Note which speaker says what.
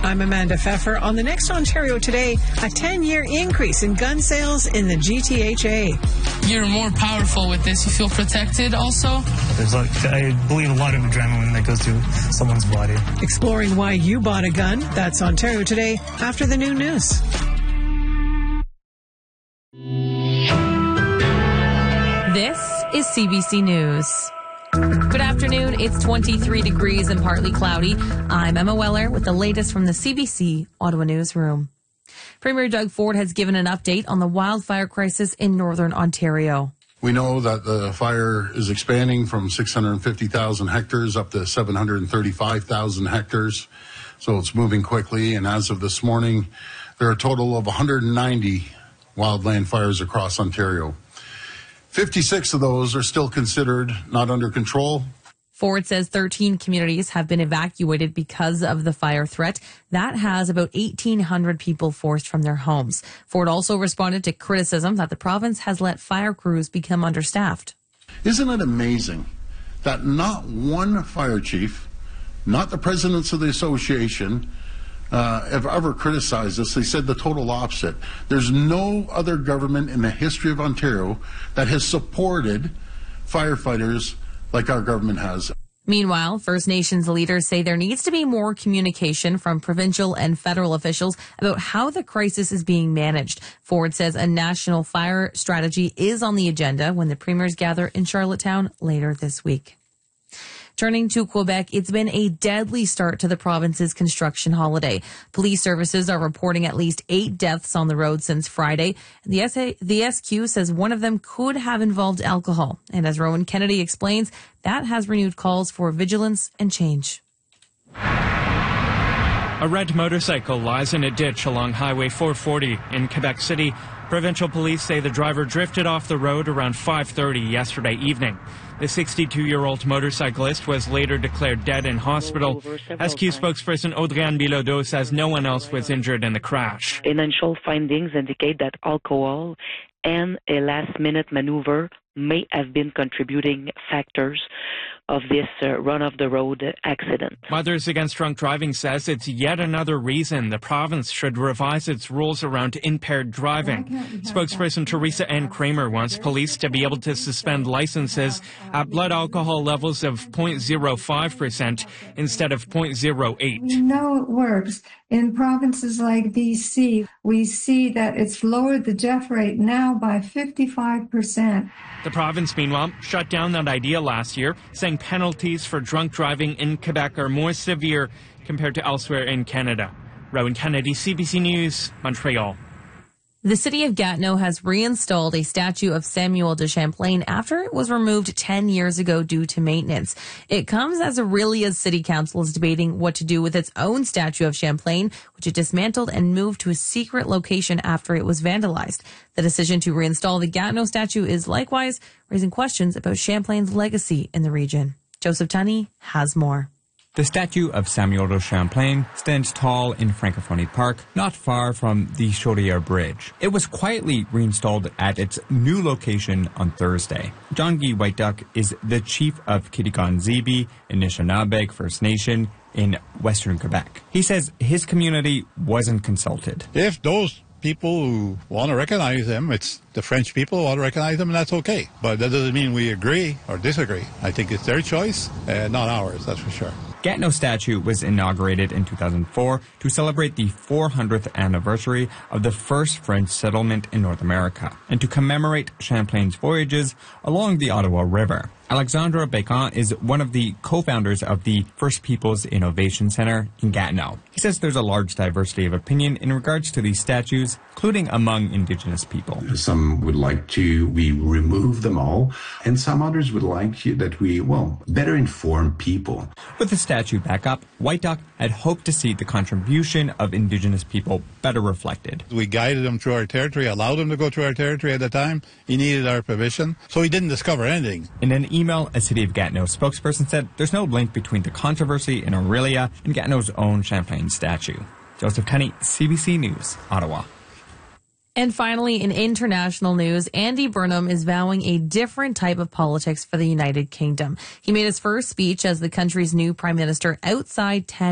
Speaker 1: I'm Amanda Pfeffer. On the Next Ontario Today, a 10-year increase in gun sales in the GTHA.
Speaker 2: You're more powerful with this. You feel protected also?
Speaker 3: There's I believe a lot of adrenaline that goes through someone's body.
Speaker 1: Exploring why you bought a gun. That's Ontario Today after the noon news.
Speaker 4: This is CBC News. Good afternoon. It's 23 degrees and partly cloudy. I'm Emma Weller with the latest from the CBC Ottawa Newsroom. Premier Doug Ford has given an update on the wildfire crisis in Northern Ontario.
Speaker 5: We know that the fire is expanding from 650,000 hectares up to 735,000 hectares. So it's moving quickly. And as of this morning, there are a total of 190 wildland fires across Ontario. 56 of those are still considered not under control.
Speaker 4: Ford says 13 communities have been evacuated because of the fire threat. That has about 1,800 people forced from their homes. Ford also responded to criticism that the province has let fire crews become understaffed.
Speaker 5: Isn't it amazing that not one fire chief, not the presidents of the association, have ever criticized us? They said the total opposite. There's no other government in the history of Ontario that has supported firefighters like our government has.
Speaker 4: Meanwhile, First Nations leaders say there needs to be more communication from provincial and federal officials about how the crisis is being managed. Ford says a national fire strategy is on the agenda when the premiers gather in Charlottetown later this week. Turning to Quebec, it's been a deadly start to the province's construction holiday. Police services are reporting at least 8 deaths on the road since Friday. The SQ says one of them could have involved alcohol. And as Rowan Kennedy explains, that has renewed calls for vigilance and change.
Speaker 6: A red motorcycle lies in a ditch along Highway 440 in Quebec City. Provincial police say the driver drifted off the road around 5:30 yesterday evening. The 62-year-old motorcyclist was later declared dead in hospital. SQ spokesperson Audrey-Anne Bilodeau says no one else was injured in the crash.
Speaker 7: Initial findings indicate that alcohol and a last-minute maneuver may have been contributing factors of this run-off-the-road accident.
Speaker 6: Mothers Against Drunk Driving says it's yet another reason the province should revise its rules around impaired driving. Spokesperson Teresa Ann Kramer wants police to be able to suspend licenses at blood alcohol levels of 0.05% instead of 0.08.
Speaker 8: We know it works. In provinces like BC, we see that it's lowered the death rate now by 55%.
Speaker 6: The province, meanwhile, shut down that idea last year, saying penalties for drunk driving in Quebec are more severe compared to elsewhere in Canada. Rowan Kennedy, CBC News, Montreal.
Speaker 4: The city of Gatineau has reinstalled a statue of Samuel de Champlain after it was removed 10 years ago due to maintenance. It comes as Aurelia's city council is debating what to do with its own statue of Champlain, which it dismantled and moved to a secret location after it was vandalized. The decision to reinstall the Gatineau statue is likewise raising questions about Champlain's legacy in the region. Joseph Tunney has more.
Speaker 9: The statue of Samuel de Champlain stands tall in Francophonie Park, not far from the Chaudière Bridge. It was quietly reinstalled at its new location on Thursday. John Guy White Duck is the chief of Kitigan-Zibi, Anishinaabe First Nation in Western Quebec. He says his community wasn't consulted.
Speaker 10: If those people who want to recognize them, it's the French people who want to recognize them, and that's okay. But that doesn't mean we agree or disagree. I think it's their choice, not ours, that's for sure.
Speaker 9: Gatineau statue was inaugurated in 2004 to celebrate the 400th anniversary of the first French settlement in North America and to commemorate Champlain's voyages along the Ottawa River. Alexandre Bacon is one of the co-founders of the First Peoples Innovation Center in Gatineau. He says there's a large diversity of opinion in regards to these statues, including among Indigenous people.
Speaker 11: Some would like we remove them all, and some others would like that we, better inform people.
Speaker 9: With the statue back up, White Duck had hoped to see the contribution of Indigenous people better reflected.
Speaker 10: We guided him through our territory, allowed him to go through our territory at the time. He needed our permission, so he didn't discover anything.
Speaker 9: In an email, a City of Gatineau spokesperson said there's no link between the controversy in Aurelia and Gatineau's own Champlain statue. Joseph Tunney, CBC News, Ottawa.
Speaker 4: And finally, in international news, Andy Burnham is vowing a different type of politics for the United Kingdom. He made his first speech as the country's new prime minister outside 10